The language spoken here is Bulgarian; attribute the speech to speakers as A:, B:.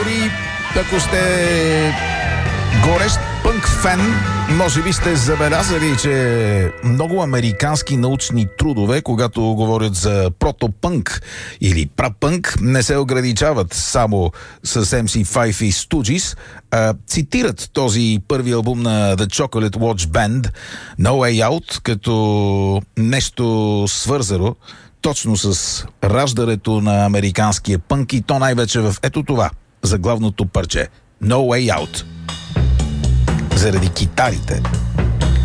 A: дори ако сте горещ пънк фен, може би сте забелязали, че много американски научни трудове, когато говорят за протопънк или прапънк, не се ограничават само с MC5 и Stooges, а цитират този първи албум на The Chocolate Watch Band No Way Out като нещо свързано точно с раждането на американския пънк, и то най-вече в ето това, заглавното парче No Way Out. Заради китарите.